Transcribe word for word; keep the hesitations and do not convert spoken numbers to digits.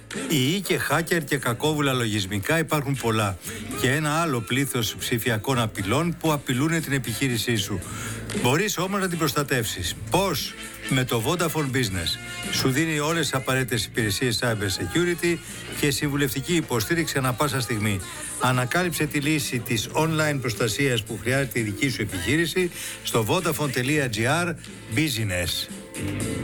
Ή και hacker και κακόβουλα λογισμικά υπάρχουν πολλά. Και ένα άλλο πλήθος ψηφιακών απειλών που απειλούν την επιχείρησή σου. Μπορείς όμως να την προστατεύσεις. Πώς? Με το Vodafone Business. Σου δίνει όλες τις απαραίτητες υπηρεσίες cyber security και συμβουλευτική υποστήριξη ανά πάσα στιγμή. Ανακάλυψε τη λύση της online προστασίας που χρειάζεται η δική σου επιχείρηση στο vodafone.gr business.